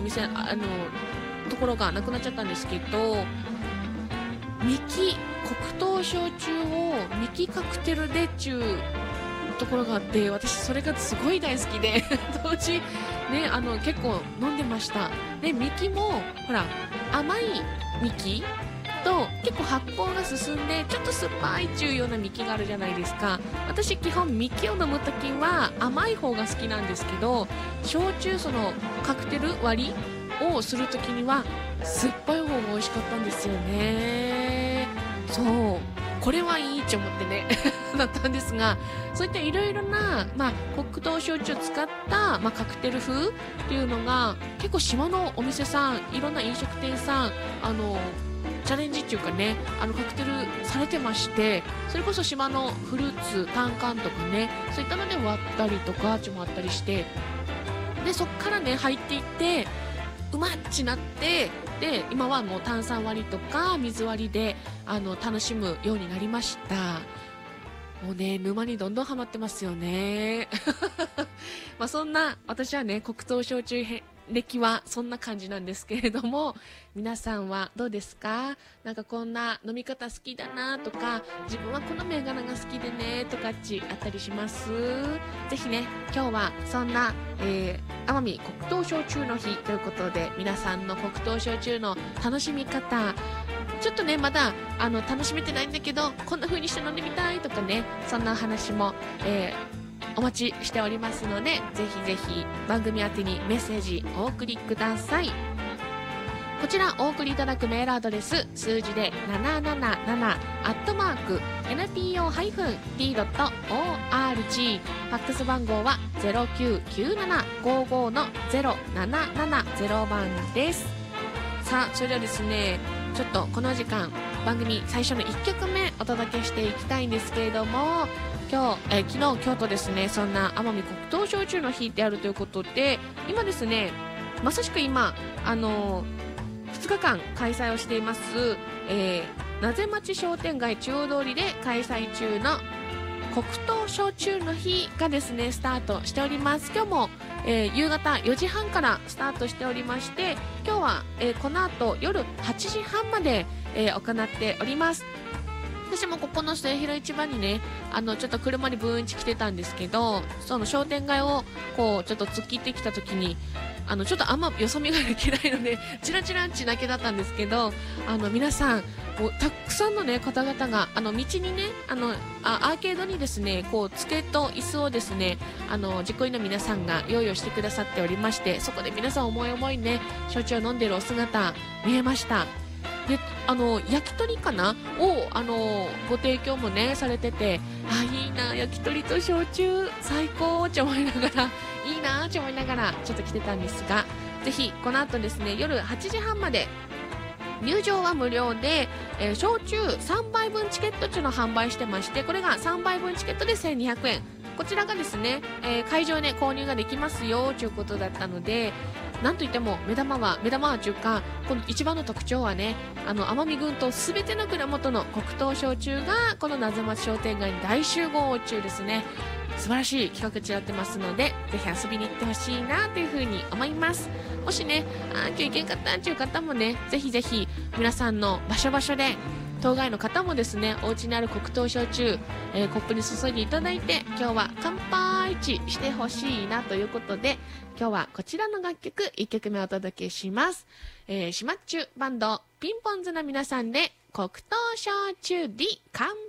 ところがなくなっちゃったんですけど、ミキ黒糖焼酎をミキカクテルでちゅうところがあって、私それがすごい大好きで当時ね、結構飲んでました。でミキもほら甘いミキと結構発酵が進んでちょっと酸っぱいちゅうようなミキがあるじゃないですか。私基本ミキを飲むときは甘い方が好きなんですけど、焼酎そのカクテル割りをするときには酸っぱい方が美味しかったんですよね。そう、これはいいと思ってねだったんですが、そういったいろいろな、黒糖焼酎を使った、カクテル風っていうのが結構島のお店さん、いろんな飲食店さんチャレンジっていうかね、カクテルされてまして、それこそ島のフルーツタンカンとかね、そういったので割ったりとかもあったりして、でそっからね入っていってうまっちなって、で今はもう炭酸割りとか水割りで楽しむようになりました。もうね沼にどんどんハマってますよねそんな私はね黒糖焼酎歴はそんな感じなんですけれども、皆さんはどうですか？なんかこんな飲み方好きだなとか、自分はこの銘柄が好きでねとかあったりします？ぜひね今日はそんな、奄美黒糖焼酎の日ということで、皆さんの黒糖焼酎の楽しみ方ちょっとねまだ楽しめてないんだけどこんな風にして飲んでみたいとかね、そんな話も、お待ちしておりますので、ぜひぜひ番組宛てにメッセージお送りください。こちらお送りいただくメールアドレス、数字で777@npo-d.org、 ファックス番号は 099755-0770 番です。さあそれではですね、ちょっとこの時間番組最初の1曲目お届けしていきたいんですけれども、昨日今日とですね、そんな奄美黒糖焼酎の日であるということで、今ですねまさしく今2日間開催をしています、なぜ町商店街中央通りで開催中の黒糖焼酎の日がですねスタートしております。今日も、夕方4時半からスタートしておりまして、今日は、この後夜8時半まで、行っております。私もここの末広市場にねちょっと車にブーンチ来てたんですけど、その商店街をこうちょっと突っ切ってきた時にちょっとあんまよそ見ができないのでチラチラッチだけだったんですけど、皆さんもうたくさんの、ね、方々が道にねアーケードにですねこう机と椅子をですね実行委員の皆さんが用意をしてくださっておりまして、そこで皆さん思い思いね焼酎を飲んでいるお姿見えました。で焼き鳥かなをご提供もねされてて、いいな焼き鳥と焼酎最高って思いながらいいなって思いながらちょっと来てたんですが、ぜひこの後ですね夜8時半まで入場は無料で、焼酎3杯分チケットっていうのを販売してまして、これが3杯分チケットで1200円、こちらがですね、会場で購入ができますよということだったので、なんといっても目玉はというか、この一番の特徴はね奄美群島すべての蔵元の黒糖焼酎がこのなぜ町商店街に大集合中ですね。素晴らしい企画地やってますので、ぜひ遊びに行ってほしいなというふうに思います。もしね今日行けんかったという方もね、ぜひぜひ皆さんの場所場所で当該の方もですねお家にある黒糖焼酎、コップに注いでいただいて、今日は乾杯してほしいなということで、今日はこちらの楽曲1曲目お届けします。しまっちゅバンドピンポンズの皆さんで黒糖焼酎で乾杯。